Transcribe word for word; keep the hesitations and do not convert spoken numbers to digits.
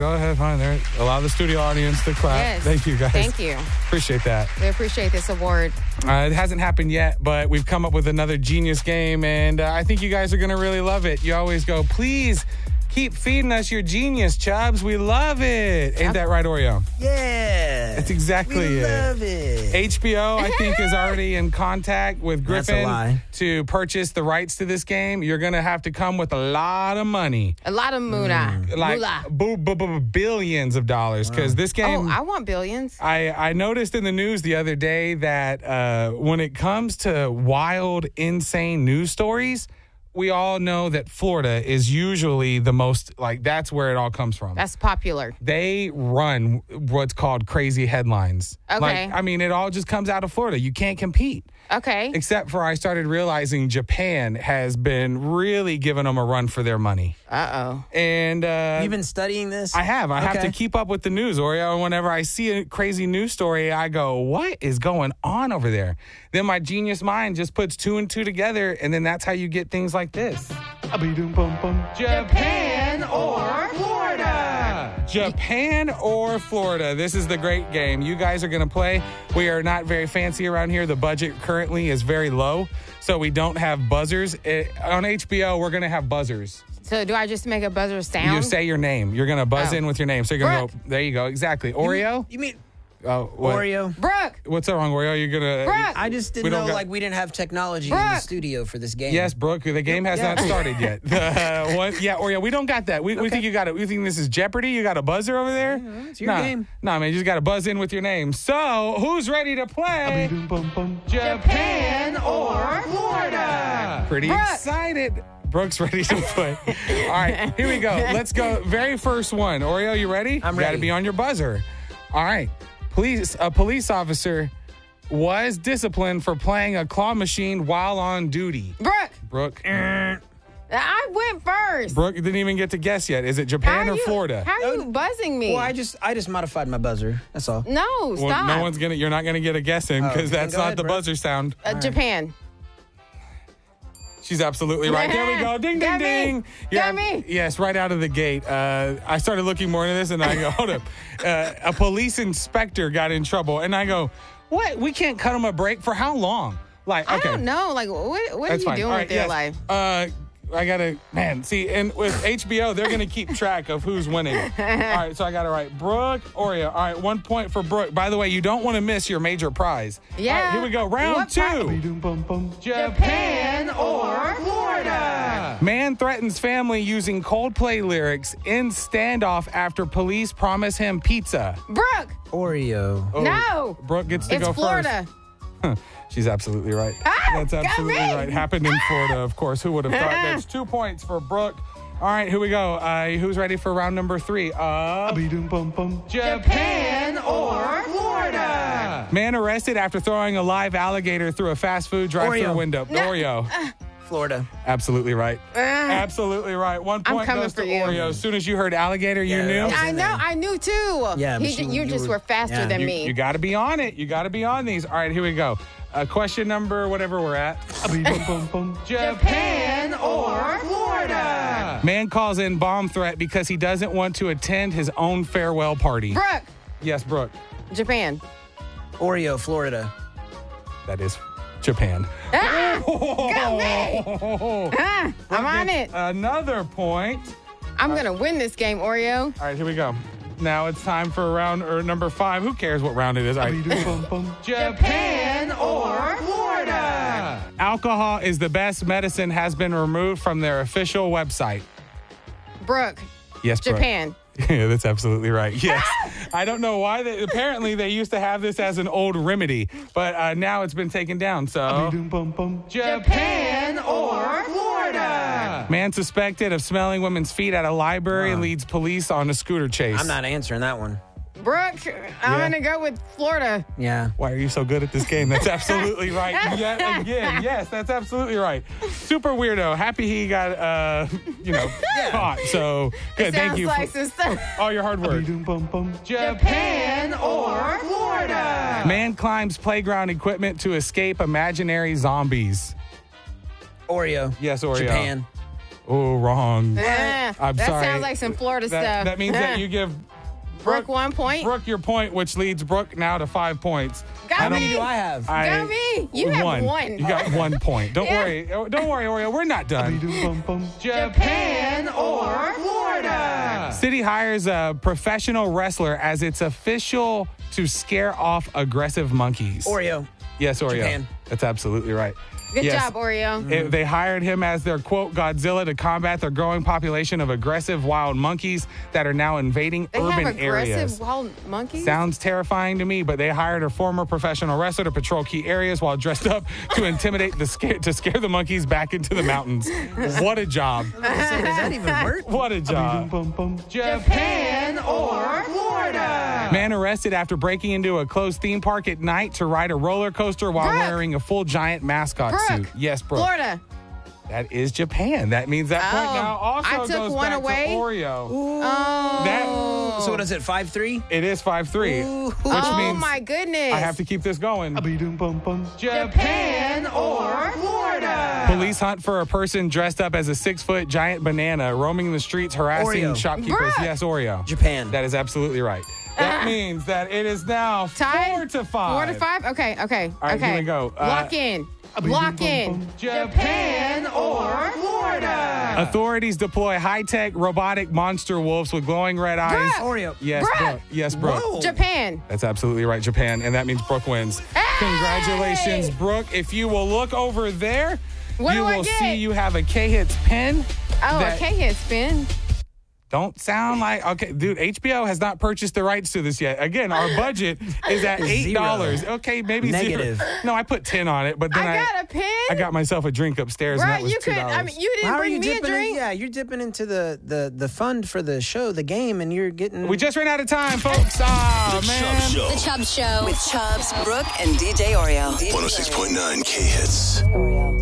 Go ahead, fine. There. Allow the studio audience to clap. Yes. Thank you, guys. Thank you. Appreciate that. We appreciate this award. Uh, it hasn't happened yet, but we've come up with another genius game, and uh, I think you guys are going to really love it. You always go, please keep feeding us your genius, Chubbs. We love it. Ain't that right, Oreo? Yeah. That's exactly we it. love it. H B O, I think, is already in contact with That's a Griffin lie. to purchase the rights to this game. You're going to have to come with a lot of money. A lot of moolah. Like Moolah. boo, boo, boo, billions of dollars, because this game... Oh, I want billions. I, I noticed in the news the other day that uh, when it comes to wild, insane news stories, we all know that Florida is usually the most, like, that's where it all comes from. That's popular. They run what's called crazy headlines. Okay. Like, I mean, it all just comes out of Florida. You can't compete. Okay. Except for I started realizing Japan has been really giving them a run for their money. Uh-oh. And uh, You've been studying this? I have. I have Okay. to keep up with the news, Oreo. Whenever I see a crazy news story, I go, what is going on over there? Then my genius mind just puts two and two together, and then that's how you get things like this. Japan or Florida? Japan or Florida? This is the great game. You guys are going to play. We are not very fancy around here. The budget currently is very low, so we don't have buzzers. It, on H B O, we're going to have buzzers. So do I just make a buzzer sound? You say your name. You're going to buzz Oh. in with your name. So you're going to Brooke. go, there you go. Exactly. Oreo? You mean Oh, what? Oreo? Brooke. What's up wrong, Oreo? You're going to... Brooke. I just We didn't don't know, got- like, we didn't have technology in the Brooke. studio for this game. Yes, Brooke, the game has Yeah. not started yet. Uh, what? Yeah, Oreo, we don't got that. We, we think you got it. We think this is Jeopardy. You got a buzzer over there? it's your nah, game. Nah, man, you just got to buzz in with your name. So, who's ready to play? Japan or Florida? Pretty Brooke. excited. Brooke's ready to play. All right, here we go. Let's go. Very first one. Oreo, you ready? I'm You got to ready. be on your buzzer. All right. Police, a police officer was disciplined for playing a claw machine while on duty. Brooke. Brooke. I went first. Brooke didn't even get to guess yet. Is it How Japan are or you, Florida? How are you buzzing me? Well, I just I just modified my buzzer. That's all. No, Well, stop. no one's gonna. You're not gonna get a guess in Oh, because then that's go not ahead, the Brooke. buzzer sound. uh, Japan. She's absolutely right. There we go. Ding, ding, Got me. ding. Got me. Yes, right out of the gate. Uh, I started looking more into this, and I go, hold up. Uh, a police inspector got in trouble, and I go, what? We can't cut him a break for how long? Like, okay, I don't know. Like, what, what are that's you fine. doing All with right, your yes. life? Uh, I gotta, man, see, and with H B O, they're gonna keep track of who's winning. All right, so I got it right. Brooke, Oreo. All right, one point for Brooke. By the way, you don't want to miss your major prize. Yeah. All right, here we go. Round What two. Japan or Florida? Man threatens family using Coldplay lyrics in standoff after police promise him pizza. Brooke. Oreo. Oh, No. Brooke gets to It's go Florida. first. She's absolutely right. Ah, That's got absolutely me. right. Happened in Florida, of course. Who would have thought? That's two points for Brooke. All right, here we go. Uh, who's ready for round number three? Uh, Japan or Florida? Man arrested after throwing a live alligator through a fast food drive-thru Oreo. window. Oreo. Florida. Absolutely right. Absolutely right. One I'm point coming goes to for you. Oreo. As soon as you heard alligator, you Yeah, knew. that was- I in know. there. I knew too. Yeah, but He, she- you you just were- were faster yeah. than You, me. you got to be on it. You got to be on these. All right, here we go. Uh, question number, whatever we're at. Japan or Florida? Man calls in bomb threat because he doesn't want to attend his own farewell party. Brooke. Yes, Brooke. Japan. Oreo, Florida. That is Japan. Ah, got me. Ah, I'm on it. Another point. I'm going to win this game, Oreo. All right, here we go. Now it's time for round or number five. Who cares what round it is? All right. Japan or Florida? Alcohol is the best medicine has been removed from their official website. Brooke. Yes, Brooke. Japan. Yeah, that's absolutely right. Yes. I don't know why. They, apparently, they used to have this as an old remedy, but uh, now it's been taken down. So, Japan or Florida? Man suspected of smelling women's feet at a library leads police on a scooter chase. I'm not answering that one. Brooke. I'm Yeah. going to go with Florida. Yeah. Why are you so good at this game? That's absolutely right. Yet again. Yes, that's absolutely right. Super weirdo. Happy he got, uh, you know, caught. So, good. Thank Sounds you like for some- all your hard work. Japan or Florida? Man climbs playground equipment to escape imaginary zombies. Oreo. Yes, Oreo. Japan. Oh, wrong. Uh, I'm that sorry. sounds like some Florida That, stuff. that means that you give Brooke one point. Brooke your point, which leads Brooke now to five points. Got How many me. do I have? I- Got me. You have one. one. You got one point. Don't Yeah. worry. Oh, Don't worry, Oreo. We're not done. Japan or Florida? City hires a professional wrestler as its official to scare off aggressive monkeys. Oreo. Yes, Oreo. Japan. That's absolutely right. Good Yes. job, Oreo. It- they hired him as their, quote, Godzilla to combat their growing population of aggressive wild monkeys that are now invading They urban have aggressive areas. wild monkeys? Sounds terrifying to me, but they hired a former professional wrestler to patrol key areas while dressed up to intimidate the scare to scare the monkeys back into the mountains. What a job. So does that even work? What a job. Japan or Florida? Man arrested after breaking into a closed theme park at night to ride a roller coaster while Brooke. wearing a full giant mascot Brooke. suit. Yes, Brooke. Florida. That is Japan. That means that point Oh, now also I took goes one back away. to Oreo. Oh. That, So what is it, five three? it is five three, Ooh. which oh means my goodness. I have to keep this going. Japan or Florida? Police hunt for a person dressed up as a six-foot giant banana roaming the streets harassing Oreo. shopkeepers. Brooke. Yes, Oreo. Japan. That is absolutely right. That Ah. means that it is now Tied? four to five. Four to five? Okay, okay. All right, okay. here we go. Uh, Lock in. Lock in. Japan or Florida? Authorities deploy high-tech robotic monster wolves with glowing red eyes. Brooke. Oreo. Yes, Brooke. Brooke. Yes, Brooke. Whoa. Japan. That's absolutely right, Japan, and that means Brooke wins. Hey! Congratulations, Brooke. If you will look over there, What you do I will get? see you have a K-Hits pen. Oh, that okay, hit spin. Don't sound like, okay, dude, H B O has not purchased the rights to this yet. Again, our budget is at eight dollars. Zero. Okay, maybe Negative. zero. No, I put ten on it, but then I I, got a pen. I got myself a drink upstairs, and that Right, was you two could. dollars. I mean, you didn't How are bring you me a dipping? In, drink. yeah, you're dipping into the, the the fund for the show, the game, and you're getting. We just ran out of time, folks. Ah, man. The Chubb Show with Chubbs, Brooke, and D J Oreo. one oh six point nine K-Hits. Oreo.